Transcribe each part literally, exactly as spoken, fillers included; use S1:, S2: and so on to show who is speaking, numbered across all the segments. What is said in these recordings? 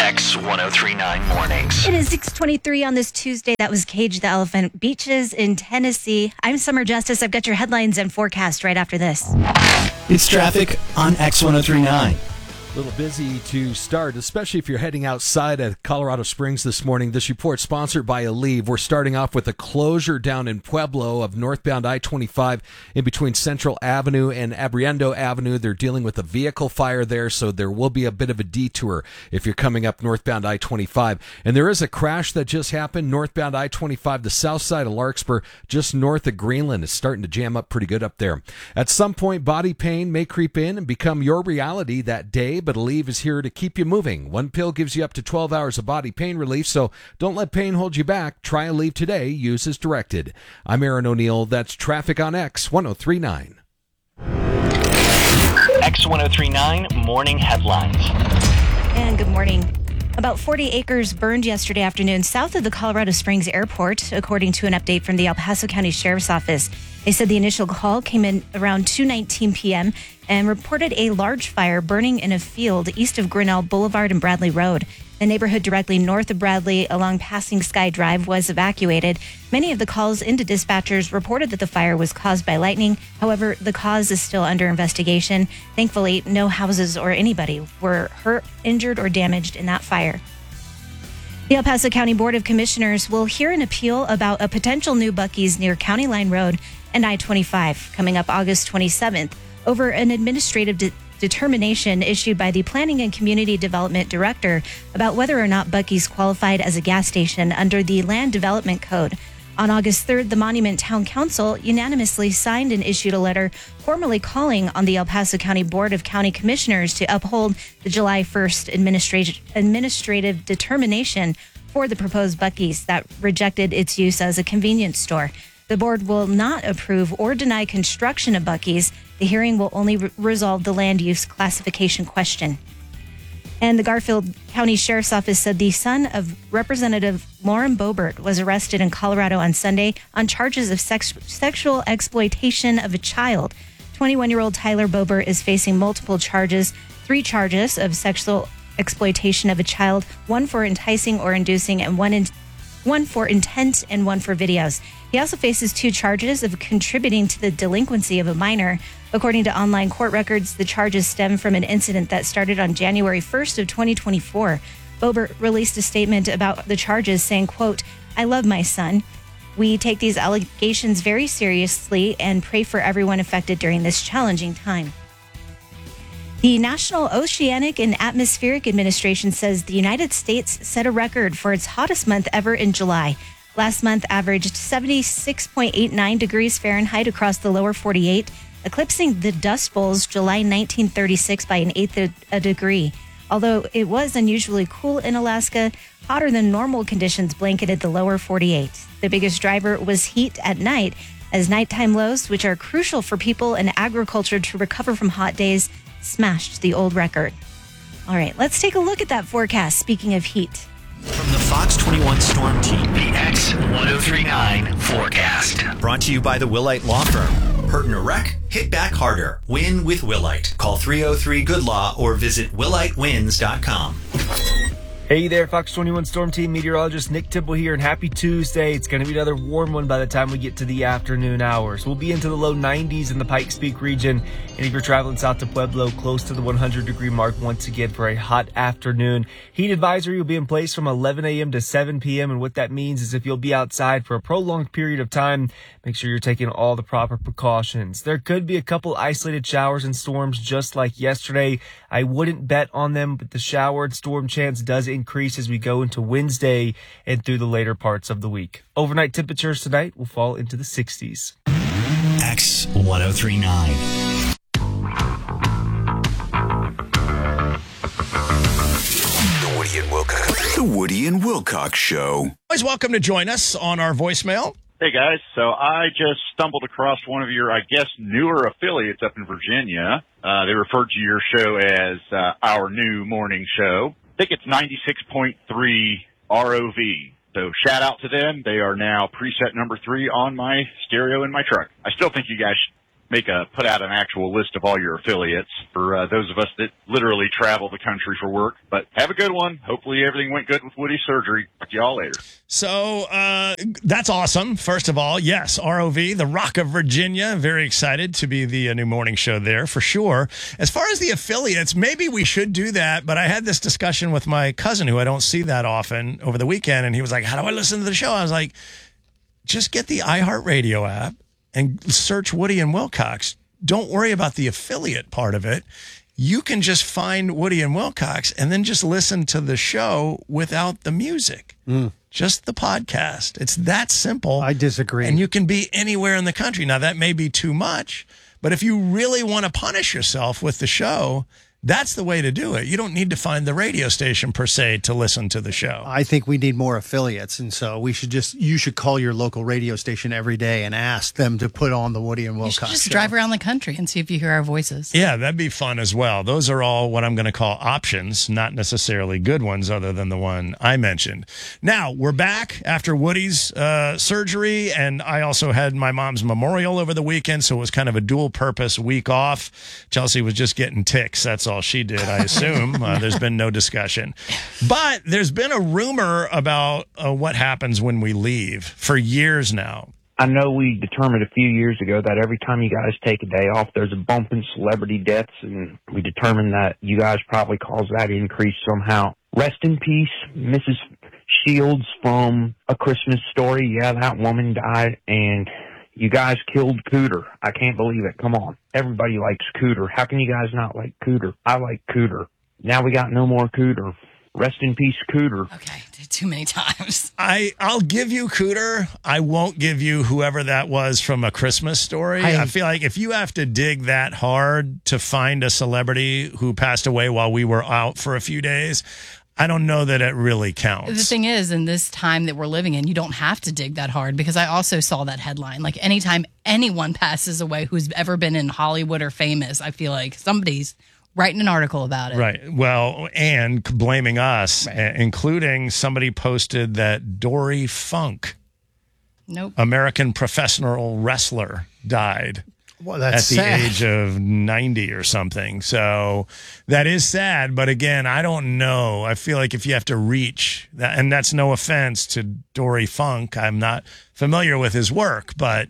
S1: X ten thirty-nine Mornings.
S2: It is six twenty-three on this Tuesday. That was Cage the Elephant. Beaches in Tennessee. I'm Summer Justice. I've got your headlines and forecast right after this.
S3: It's traffic on X ten thirty-nine.
S4: A little busy to start, especially if you're heading outside of Colorado Springs this morning. This report sponsored by Aleve. We're starting off with a closure down in Pueblo of northbound I twenty-five in between Central Avenue and Abriendo Avenue. They're dealing with a vehicle fire there, so there will be a bit of a detour if you're coming up northbound I twenty-five. And there is a crash that just happened northbound I twenty-five, the south side of Larkspur, just north of Greenland. It's starting to jam up pretty good up there. At some point, body pain may creep in and become your reality that day, but Aleve is here to keep you moving. One pill gives you up to twelve hours of body pain relief, so don't let pain hold you back. Try Aleve today. Use as directed. I'm Aaron O'Neill. That's Traffic on X ten thirty-nine.
S1: X ten thirty-nine Morning Headlines.
S2: And good morning. About forty acres burned yesterday afternoon south of the Colorado Springs Airport, according to an update from the El Paso County Sheriff's Office. They said the initial call came in around two nineteen p.m. and reported a large fire burning in a field east of Grinnell Boulevard and Bradley Road. The neighborhood directly north of Bradley along Passing Sky Drive was evacuated. Many of the calls into dispatchers reported that the fire was caused by lightning. However, the cause is still under investigation. Thankfully, no houses or anybody were hurt, injured, or damaged in that fire. The El Paso County Board of Commissioners will hear an appeal about a potential new Buc-ee's near County Line Road and I twenty-five coming up August twenty-seventh over an administrative de- determination issued by the Planning and Community Development Director about whether or not Buc-ee's qualified as a gas station under the Land Development Code. On August third, the Monument Town Council unanimously signed and issued a letter formally calling on the El Paso County Board of County Commissioners to uphold the July first administrative administrative determination for the proposed Buc-ee's that rejected its use as a convenience store. The board will not approve or deny construction of Buc-ee's. The hearing will only re- resolve the land use classification question. And the Garfield County Sheriff's Office said the son of Representative Lauren Boebert was arrested in Colorado on Sunday on charges of sex- sexual exploitation of a child. twenty-one-year-old Tyler Boebert is facing multiple charges, three charges of sexual exploitation of a child, one for enticing or inducing, and one in one for intent and one for videos. He also faces two charges of contributing to the delinquency of a minor. According to online court records, the charges stem from an incident that started on January first of twenty twenty-four. Boebert released a statement about the charges saying, quote, "I love my son. We take these allegations very seriously and pray for everyone affected during this challenging time." The National Oceanic and Atmospheric Administration says the United States set a record for its hottest month ever in July. Last month averaged seventy-six point eight nine degrees Fahrenheit across the lower forty-eight, eclipsing the Dust Bowl's July nineteen thirty-six by an eighth of a degree. Although it was unusually cool in Alaska, hotter than normal conditions blanketed the lower forty-eight. The biggest driver was heat at night, as nighttime lows, which are crucial for people and agriculture to recover from hot days, smashed the old record. All right, let's take a look at that forecast, speaking of heat.
S1: From the Fox twenty-one Storm Team, the X ten thirty-nine Forecast.
S5: Brought to you by the Willite Law Firm. Hurt in a wreck? Hit back harder. Win with Willite. Call three oh three good law or visit willite wins dot com.
S6: Hey there, Fox twenty-one Storm Team meteorologist Nick Tipple here, and happy Tuesday. It's going to be another warm one by the time we get to the afternoon hours. We'll be into the low nineties in the Pikes Peak region, and if you're traveling south to Pueblo, close to the one hundred degree mark once again for a hot afternoon. Heat advisory will be in place from eleven a.m. to seven p.m., and what that means is if you'll be outside for a prolonged period of time, make sure you're taking all the proper precautions. There could be a couple isolated showers and storms just like yesterday. I wouldn't bet on them, but the shower and storm chance does increase as we go into Wednesday and through the later parts of the week. Overnight temperatures tonight will fall into the sixties.
S1: X ten thirty-nine.
S7: The Woody and Wilcox. The Woody and Wilcox Show.
S8: Always welcome to join us on our voicemail.
S9: Hey, guys. So I just stumbled across one of your, I guess, newer affiliates up in Virginia. Uh, they referred to your show as uh, our new morning show. I think it's ninety-six point three R O V. So shout out to them. They are now preset number three on my stereo in my truck. I still think you guys make a put out an actual list of all your affiliates for uh, those of us that literally travel the country for work. But have a good one. Hopefully everything went good with Woody's surgery. Talk to y'all later.
S8: So uh, that's awesome. First of all, yes, R O V, the Rock of Virginia. Very excited to be the uh, new morning show there for sure. As far as the affiliates, maybe we should do that. But I had this discussion with my cousin, who I don't see that often, over the weekend, and he was like, "How do I listen to the show?" I was like, "Just get the iHeartRadio app and search Woody and Wilcox. Don't worry about the affiliate part of it. You can just find Woody and Wilcox and then just listen to the show without the music.
S10: Mm.
S8: Just the podcast. It's that simple.
S10: I disagree.
S8: And you can be anywhere in the country. Now, that may be too much, but if you really want to punish yourself with the show, that's the way to do it. You don't need to find the radio station per se to listen to the show.
S10: I think we need more affiliates, and so we should just you should call your local radio station every day and ask them to put on the Woody and
S11: You should
S10: Wilcox
S11: just
S10: show.
S11: drive around the country and see if you hear our voices.
S8: Yeah, that'd be fun as well. Those are all what I'm going to call options, not necessarily good ones other than the one I mentioned. Now, we're back after Woody's uh, surgery, and I also had my mom's memorial over the weekend, so it was kind of a dual-purpose week off. Chelsea was just getting ticks. That's all she did, I assume. uh, there's been no discussion. But there's been a rumor about uh, what happens when we leave for years now.
S12: I know we determined a few years ago that every time you guys take a day off, there's a bump in celebrity deaths, and we determined that you guys probably caused that increase somehow. Rest in peace, Missus Shields from A Christmas Story. Yeah, that woman died, and you guys killed Cooter. I can't believe it. Come on. Everybody likes Cooter. How can you guys not like Cooter? I like Cooter. Now we got no more Cooter. Rest in peace, Cooter.
S11: Okay, too many times.
S8: I, I'll give you Cooter. I won't give you whoever that was from A Christmas Story. I, I feel like if you have to dig that hard to find a celebrity who passed away while we were out for a few days, I don't know that it really counts.
S11: The thing is, in this time that we're living in, you don't have to dig that hard, because I also saw that headline. Like, anytime anyone passes away who's ever been in Hollywood or famous, I feel like somebody's writing an article about it.
S8: Right. Well, and blaming us,
S11: Right.
S8: uh, including somebody posted that Dory Funk,
S11: Nope.
S8: American professional wrestler, died.
S10: Well, that's
S8: at the
S10: sad.
S8: age of ninety or something. So that is sad. But again, I don't know. I feel like if you have to reach that, and that's no offense to Dory Funk, I'm not familiar with his work, but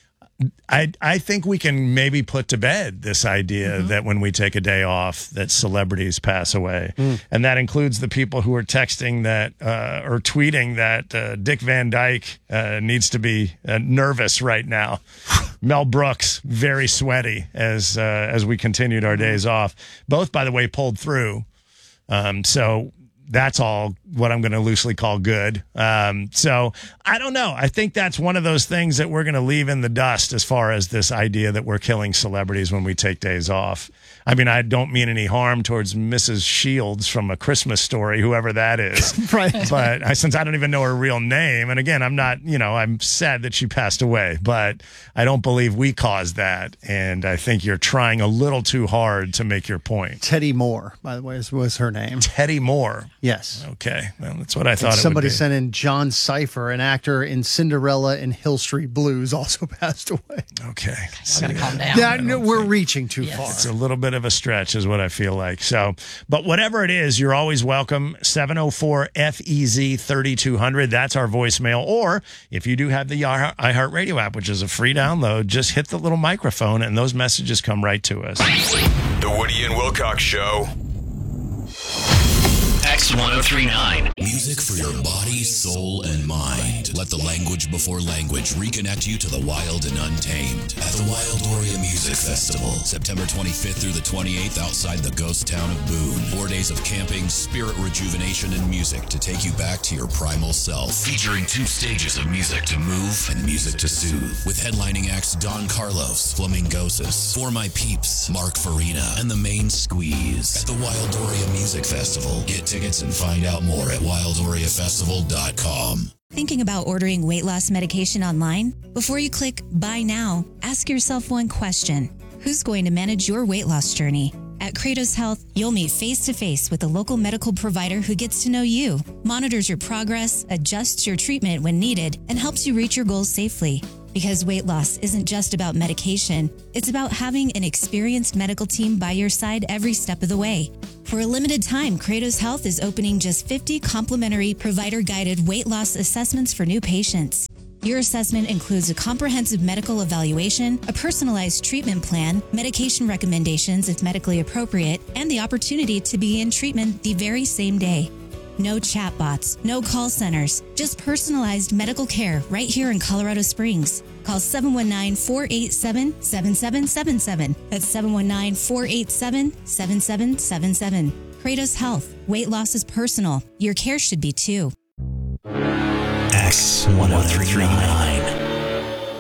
S8: I I think we can maybe put to bed this idea
S11: Mm-hmm.
S8: that when we take a day off, that celebrities pass away,
S10: Mm.
S8: and that includes the people who are texting that uh, or tweeting that uh, Dick Van Dyke uh, needs to be uh, nervous right now. Mel Brooks, very sweaty as uh, as we continued our days off. Both, by the way, pulled through. Um, so that's all what I'm going to loosely call good. Um, so I don't know. I think that's one of those things that we're going to leave in the dust as far as this idea that we're killing celebrities when we take days off. I mean, I don't mean any harm towards Missus Shields from A Christmas Story, whoever that is.
S10: Right.
S8: But I, since I don't even know her real name, and again, I'm not, you know, I'm sad that she passed away, but I don't believe we caused that. And I think you're trying a little too hard to make your point.
S10: Teddy Moore, by the way, was- was her name.
S8: Teddy Moore.
S10: Yes.
S8: Okay. Well, that's what I thought
S10: And
S8: it
S10: somebody
S8: would be.
S10: sent in John Cipher, an actor in Cinderella and Hill Street Blues, also passed away.
S8: Okay.
S11: I gotta calm down.
S10: Yeah, no, we're reaching too
S11: Yes.
S10: far.
S8: It's a little bit of a stretch is what I feel like. So, but whatever it is, you're always welcome. seven oh four F E Z thirty-two hundred. That's our voicemail. Or if you do have the iHeart- iHeartRadio app, which is a free download, just hit the little microphone and those messages come right to us.
S7: The Woody and Wilcox Show.
S1: X ten thirty-nine.
S13: Music for your body, soul, and mind. Let the language before language reconnect you to the wild and untamed at the Wildoria Music Festival, September twenty-fifth through the twenty-eighth outside the ghost town of Boone. Four days of camping, spirit rejuvenation, and music to take you back to your primal self. Featuring two stages of music to move and music to soothe. With headlining acts Don Carlos, Flamingosis, For My Peeps, Mark Farina, and The Main Squeeze. At the Wildoria Music Festival. Get tickets and find out more at wildoria festival dot com.
S2: Thinking about ordering weight loss medication online? Before you click Buy Now, ask yourself one question. Who's going to manage your weight loss journey? At Kratos Health, you'll meet face-to-face with a local medical provider who gets to know you, monitors your progress, adjusts your treatment when needed, and helps you reach your goals safely. Because weight loss isn't just about medication, it's about having an experienced medical team by your side every step of the way. For a limited time, Kratos Health is opening just fifty complimentary provider-guided weight loss assessments for new patients. Your assessment includes a comprehensive medical evaluation, a personalized treatment plan, medication recommendations if medically appropriate, and the opportunity to begin treatment the very same day. No chatbots, no call centers, just personalized medical care right here in Colorado Springs. Call seven one nine, four eight seven, seven seven seven seven. That's seven one nine, four eight seven, seven seven seven seven. Kratos Health. Weight loss is personal. Your care should be too.
S1: X one oh three nine.